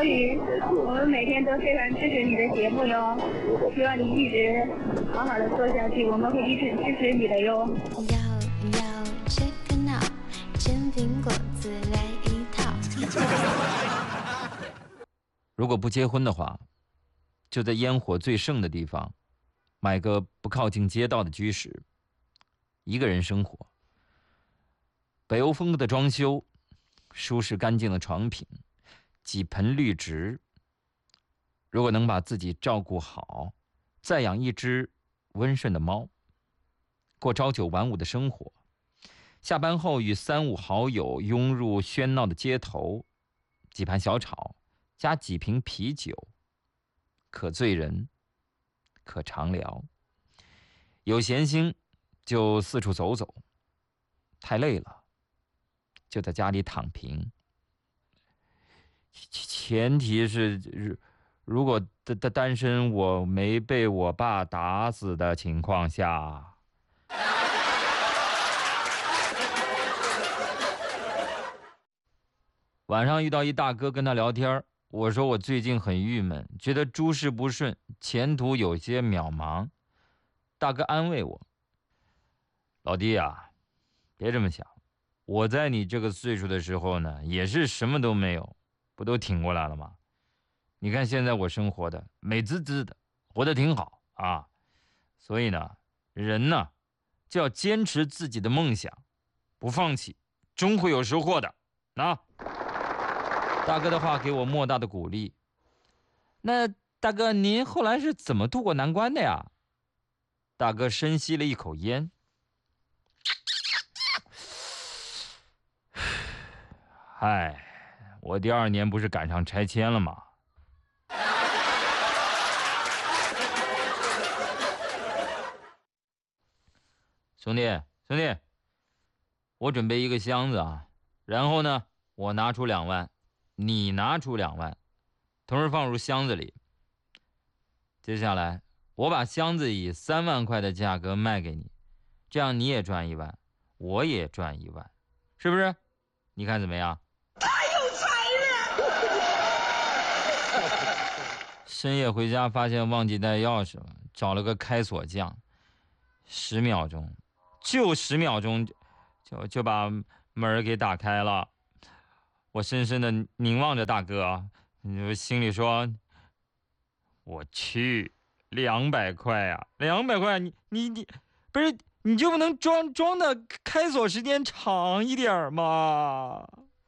小雨，我们每天都非常支持你的节目哟，希望你一直好好的做下去，我们会一直支持你的哟。 要切个闹，煎饼果子来一套。 如果不结婚的话，就在烟火最盛的地方，买个不靠近街道的居室，一个人生活。北欧风格的装修，舒适干净的床品，几盆绿植。如果能把自己照顾好，再养一只温顺的猫，过朝九晚五的生活，下班后与3、5好友拥入喧闹的街头，几盘小炒加几瓶啤酒，可醉人，可长聊。有闲心就四处走走，太累了就在家里躺平。前提是如果单身我没被我爸打死的情况下。晚上遇到一大哥，跟他聊天，我说我最近很郁闷，觉得诸事不顺，前途有些渺茫。大哥安慰我，老弟啊，别这么想，我在你这个岁数的时候呢，也是什么都没有，不都挺过来了吗？你看现在我生活的美滋滋的，活得挺好啊。所以呢，人呢就要坚持自己的梦想，不放弃，终会有收获的。大哥的话给我莫大的鼓励。那大哥您后来是怎么渡过难关的呀？大哥深吸了一口烟，唉，我第2年不是赶上拆迁了吗？兄弟，我准备一个箱子啊，然后呢，我拿出2万，你拿出2万，同时放入箱子里。接下来，我把箱子以3万块的价格卖给你，这样你也赚1万，我也赚1万，是不是？你看怎么样？ 太有才了！ 深夜回家发现忘记带钥匙了，找了个开锁匠，10秒钟，就10秒钟，就把门给打开了。我深深的凝望着大哥，心里说：“我去，200块啊，200块，你不是你就不能装的开锁时间长一点吗？”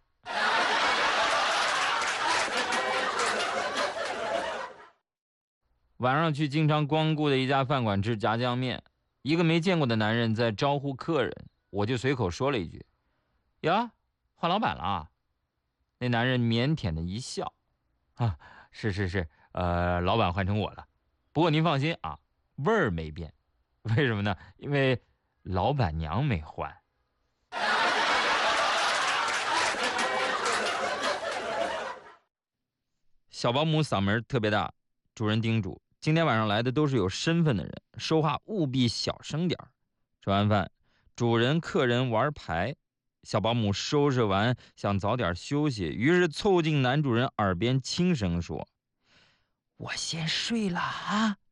晚上去经常光顾的一家饭馆吃炸酱面，一个没见过的男人在招呼客人，我就随口说了一句：“呀，换老板了啊？”那男人腼腆的一笑：“啊，是，老板换成我了。不过您放心啊，味儿没变。为什么呢？因为老板娘没换。”小保姆嗓门特别大，主人叮嘱：今天晚上来的都是有身份的人，说话务必小声点儿。吃完饭，主人客人玩牌，小保姆收拾完想早点休息，于是凑近男主人耳边轻声说：“我先睡了啊。”